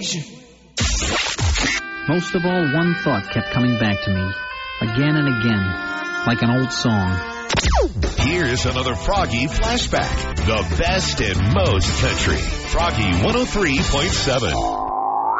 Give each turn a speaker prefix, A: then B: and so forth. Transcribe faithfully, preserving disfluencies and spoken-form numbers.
A: age.
B: Most of all, one thought kept coming back to me, again and again, like an old song.
C: Here's another Froggy flashback. The best and most country. Froggy one oh three point seven.